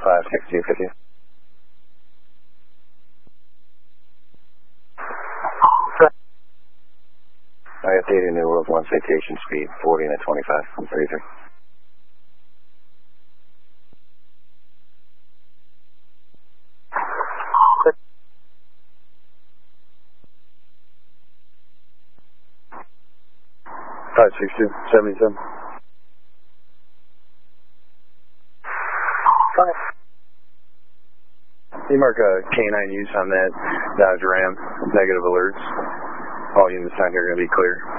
56250. I got data New World 1 citation speed 40 and a 25. 33. Five 77. You mark a K9 use on that Dodge Ram. Negative alerts. All units down here are going to be clear.